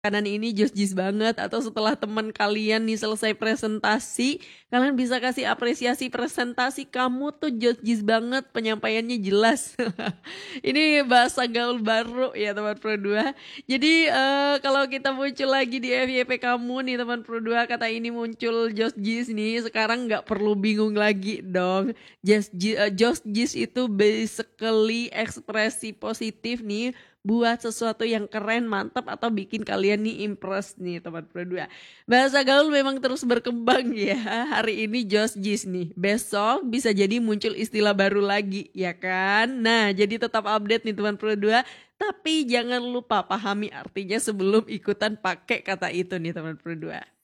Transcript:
Kanan ini jis banget atau setelah teman kalian nih selesai presentasi, kalian bisa kasih apresiasi presentasi kamu tuh jis banget, penyampaiannya jelas. Ini bahasa gaul baru ya teman Pro 2. Jadi kalau kita muncul lagi di FYP kamu nih teman Pro 2, kata ini muncul jis nih, sekarang nggak perlu bingung lagi dong. Jis itu basically ekspresi positif nih buat sesuatu yang keren, mantap atau bikin kalian nih impress nih teman Pro 2. Bahasa gaul memang terus berkembang ya. Hari ini jis nih. Besok bisa jadi muncul istilah baru lagi ya kan. Nah, jadi tetap update nih teman Pro 2. Tapi jangan lupa pahami artinya sebelum ikutan pakai kata itu nih teman Pro 2.